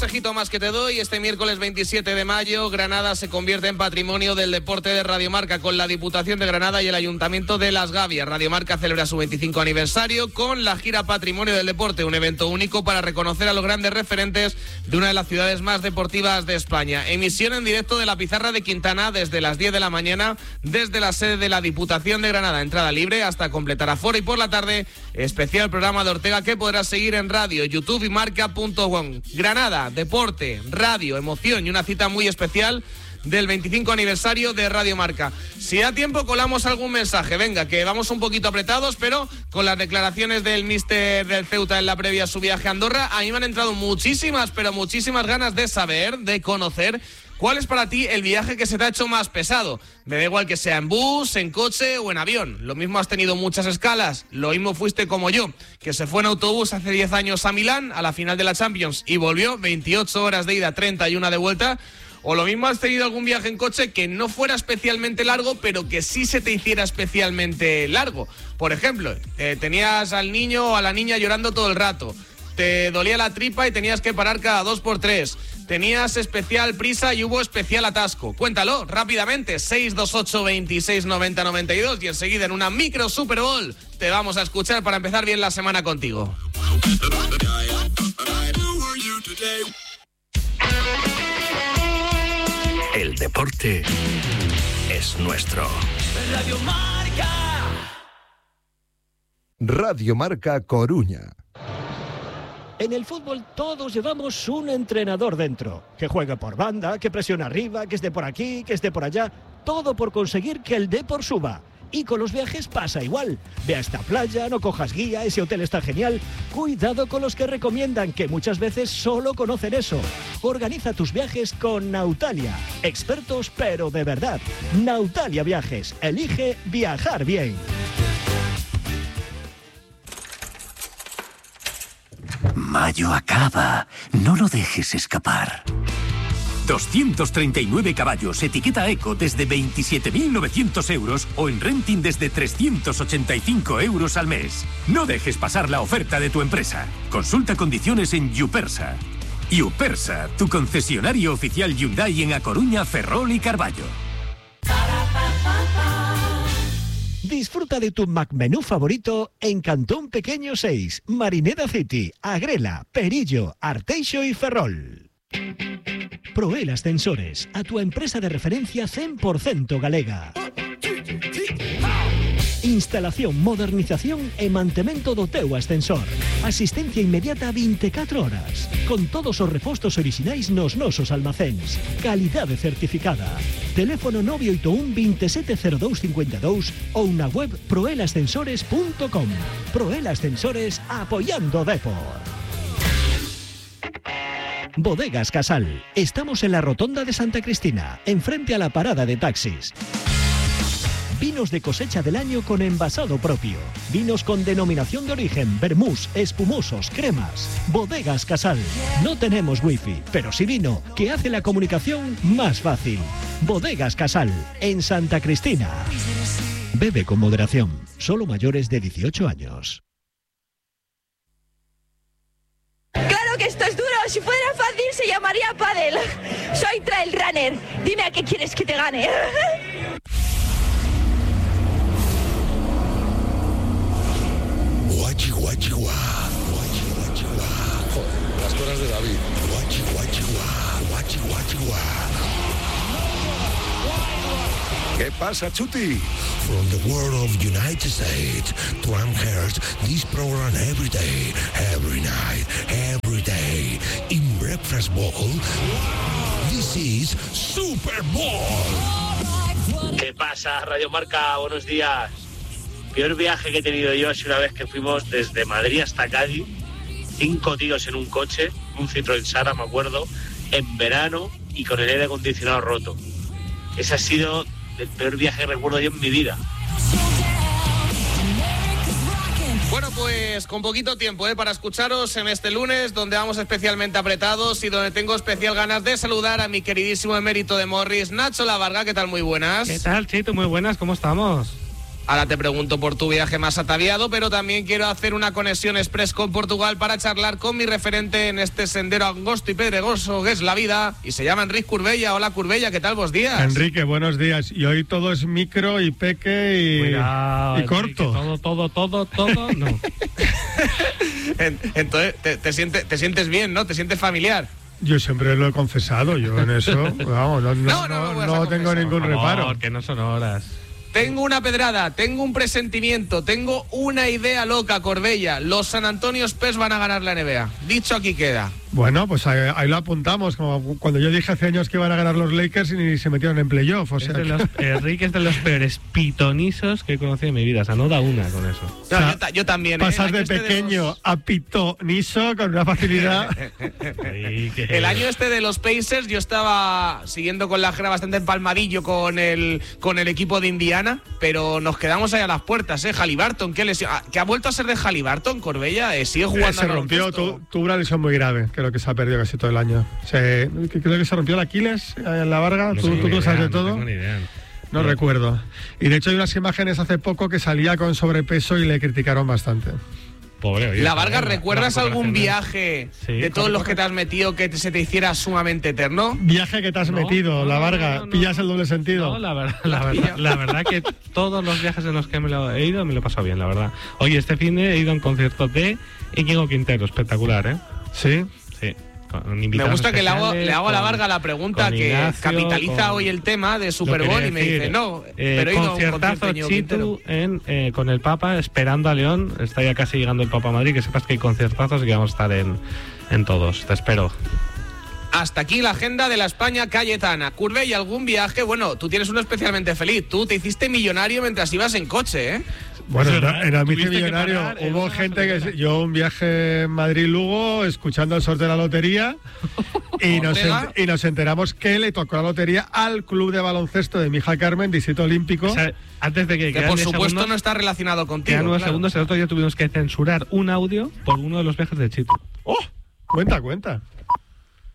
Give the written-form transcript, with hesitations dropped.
consejito más que te doy. Este miércoles 27 de mayo, Granada se convierte en patrimonio del deporte de Radio Marca con la Diputación de Granada y el Ayuntamiento de Las Gavias. Radio Marca celebra su 25 aniversario con la gira Patrimonio del Deporte, un evento único para reconocer a los grandes referentes de una de las ciudades más deportivas de España. Emisión en directo de la Pizarra de Quintana desde las 10 de la mañana, desde la sede de la Diputación de Granada. Entrada libre hasta completar aforo, y por la tarde, especial programa de Ortega que podrás seguir en radio, YouTube y marca.com. Granada, deporte, radio, emoción y una cita muy especial del 25 aniversario de Radio Marca. Si da tiempo, colamos algún mensaje. Venga, que vamos un poquito apretados, pero con las declaraciones del míster del Ceuta en la previa a su viaje a Andorra, a mí me han entrado muchísimas ganas de saber, de conocer cuál es para ti el viaje que se te ha hecho más pesado. Me da igual que sea en bus, en coche o en avión. Lo mismo has tenido muchas escalas, lo mismo fuiste como yo, que se fue en autobús hace 10 años a Milán, a la final de la Champions, y volvió 28 horas de ida, 31 de vuelta. O lo mismo has tenido algún viaje en coche que no fuera especialmente largo, pero que sí se te hiciera especialmente largo. Por ejemplo, tenías al niño o a la niña llorando todo el rato, te dolía la tripa y tenías que parar cada 2x3, tenías especial prisa y hubo especial atasco. Cuéntalo rápidamente, 628 26 90 92, y enseguida en una micro Super Bowl te vamos a escuchar para empezar bien la semana contigo. El deporte es nuestro. Radio Marca. Radio Marca Coruña. En el fútbol todos llevamos un entrenador dentro, que juegue por banda, que presione arriba, que esté por aquí, que esté por allá, todo por conseguir que el Depor suba. Y con los viajes pasa igual. Ve a esta playa, no cojas guía, ese hotel está genial. Cuidado con los que recomiendan, que muchas veces solo conocen eso. Organiza tus viajes con Nautalia. Expertos, pero de verdad. Nautalia Viajes. Elige viajar bien. Mayo acaba. No lo dejes escapar. 239 caballos, etiqueta Eco desde 27.900 euros o en renting desde 385 euros al mes. No dejes pasar la oferta de tu empresa. Consulta condiciones en Yupersa. Yupersa, tu concesionario oficial Hyundai en A Coruña, Ferrol y Carballo. Disfruta de tu McMenú favorito en Cantón Pequeño 6, Marineda City, Agrela, Perillo, Arteixo y Ferrol. Proel Ascensores, a tu empresa de referencia 100% galega. Instalación, modernización e mantemento do teu ascensor. Asistencia inmediata 24 horas. Con todos os repostos orixinais nos nosos almacéns. Calidade certificada. Teléfono 981 270252 ou na web proelascensores.com. Proel Ascensores, apoyando Depor. Bodegas Casal. Estamos en la rotonda de Santa Cristina, enfrente a la parada de taxis. Vinos de cosecha del año con envasado propio. Vinos con denominación de origen, vermús, espumosos, cremas. Bodegas Casal. No tenemos wifi, pero sí vino, que hace la comunicación más fácil. Bodegas Casal, en Santa Cristina. Bebe con moderación. Solo mayores de 18 años. ¡Claro que esto es duro! Si fuera fácil se llamaría pádel. Soy trail runner. Dime a qué quieres que te gane. Guachi, guachi, guá. Guachi, guachi, guá. Joder, las cosas de David. Guachi, guachi, guá. Guachi, guachi, guá. ¿Qué pasa, Chuti? From the world of United States to Amherst, this program every day, every night, every day. In Breakfast Bowl, this is Super Bowl. ¿Qué pasa, Radio Marca? Buenos días. Peor viaje que he tenido yo es una vez que fuimos desde Madrid hasta Cádiz, 5 tíos en un coche, un Citroën Sara, me acuerdo, en verano y con el aire acondicionado roto. Ese ha sido el peor viaje que recuerdo yo en mi vida. Bueno, pues con poquito tiempo para escucharos en este lunes, donde vamos especialmente apretados y donde tengo especial ganas de saludar a mi queridísimo emérito de Morris, Nacho La Varga. ¿Qué tal? Muy buenas. ¿Qué tal, Chito? Muy buenas, ¿cómo estamos? Ahora te pregunto por tu viaje más ataviado, pero también quiero hacer una conexión express con Portugal para charlar con mi referente en este sendero angosto y pedregoso que es la vida, y se llama Enrique Curbella. Hola Curbella, ¿qué tal? Buenos días. Enrique, buenos días. Y hoy todo es micro y peque y, cuidado, y corto. Enrique, todo, no. Entonces, te sientes bien, ¿no? ¿Te sientes familiar? Yo siempre lo he confesado, yo en eso, vamos, no tengo ningún reparo. Porque no son horas. Tengo una pedrada, tengo un presentimiento, tengo una idea loca, Corbella. Los San Antonio Spurs van a ganar la NBA. Dicho aquí queda. Bueno, pues ahí lo apuntamos, como cuando yo dije hace años que iban a ganar los Lakers y ni se metieron en playoff. O sea, Enrique es de los peores pitonisos que he conocido en mi vida, o sea, no da una con eso. No, o sea, yo también. Pasas de pequeño a pitoniso con una facilidad. El año este de los Pacers yo estaba siguiendo con la gira bastante empalmadillo con el equipo de Indiana, pero nos quedamos ahí a las puertas, Halliburton, que ha vuelto a ser de Halliburton, Corbella, sigue jugando. Se rompió, tuvo una lesión muy grave. Creo que se ha perdido casi todo el año. Creo que se rompió el Aquiles en la Varga. ¿Tú lo sabes de todo? No recuerdo. Y de hecho hay unas imágenes hace poco que salía con sobrepeso y le criticaron bastante. Pobre, oye, la Varga, ¿recuerdas algún viaje de todos los que te has metido que se te hiciera sumamente eterno? Viaje que te has metido, la Varga. ¿Pillas el doble sentido? No, la verdad que todos los viajes en los que he ido me lo he pasado bien, la verdad. Oye, este fin de he ido a un concierto de Íñigo Quintero, espectacular, ¿eh? Sí. Sí. Me gusta que le hago a la Varga la pregunta que Ignacio, capitaliza hoy el tema de Super Bowl y me dice, no, pero he ido a un concierto Chitu con el Papa, esperando a León. Está ya casi llegando el Papa a Madrid, que sepas que hay conciertazos y que vamos a estar en todos. Te espero. Hasta aquí la agenda de la España cayetana. Curve, ¿y algún viaje? Bueno, tú tienes uno especialmente feliz. Tú te hiciste millonario mientras ibas en coche, ¿eh? Bueno, en el bici millonario hubo gente que... Yo un viaje en Madrid-Lugo escuchando el sorteo de la lotería y nos enteramos que le tocó la lotería al club de baloncesto de mi hija Carmen, Distrito Olímpico. O sea, antes de que por supuesto segundos, no está relacionado contigo. Quedan unos segundos, el otro día tuvimos que censurar un audio por uno de los viajes de Chitu. ¡Oh! Cuenta.